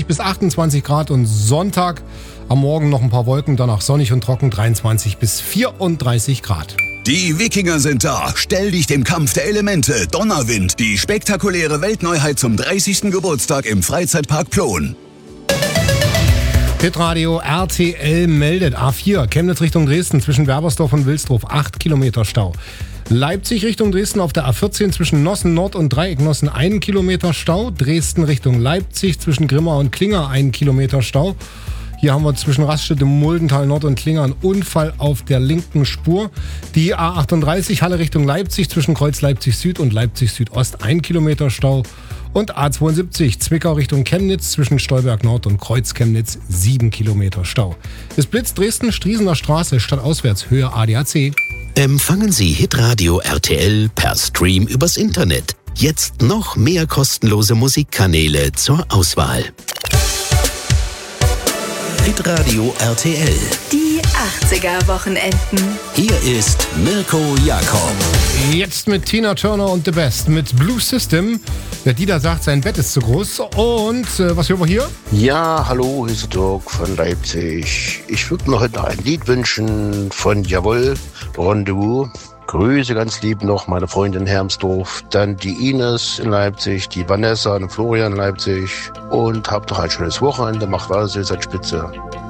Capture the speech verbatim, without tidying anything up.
siebenundzwanzig bis achtundzwanzig Grad und Sonntag am Morgen noch ein paar Wolken, danach sonnig und trocken, dreiundzwanzig bis vierunddreißig Grad. Die Wikinger sind da. Stell dich dem Kampf der Elemente. Donnerwind, die spektakuläre Weltneuheit zum dreißigsten Geburtstag im Freizeitpark Plon. Hitradio R T L meldet A vier, Chemnitz Richtung Dresden zwischen Werbersdorf und Wilsdruf, acht Kilometer Stau. Leipzig Richtung Dresden auf der A vierzehn zwischen Nossen Nord und Dreieck Nossen, ein Kilometer Stau. Dresden Richtung Leipzig zwischen Grimma und Klinger, ein Kilometer Stau. Hier haben wir zwischen Raststätte Muldental Nord und Klinger einen Unfall auf der linken Spur. Die A achtunddreißig Halle Richtung Leipzig zwischen Kreuz Leipzig Süd und Leipzig Südost, ein Kilometer Stau. Und A zweiundsiebzig Zwickau Richtung Chemnitz zwischen Stolberg Nord und Kreuz Chemnitz, sieben Kilometer Stau. Es blitzt Dresden, Striesener Straße, stadtauswärts, Höhe A D A C. Empfangen Sie Hitradio R T L per Stream übers Internet. Jetzt noch mehr kostenlose Musikkanäle zur Auswahl. Hitradio R T L. Die achtziger-Wochenenden. Hier ist Mirko Jakob. Jetzt mit Tina Turner und The Best mit Blue System. Der Dieter sagt, sein Bett ist zu groß. Und äh, was hören wir hier? Ja, hallo, hier ist der Dirk von Leipzig. Ich würde mir heute ein Lied wünschen von Jawohl, Rendezvous. Grüße ganz lieb noch meine Freundin in Hermsdorf, dann die Ines in Leipzig, die Vanessa und Florian in Leipzig. Und habt doch ein schönes Wochenende, macht weiter so, seid spitze.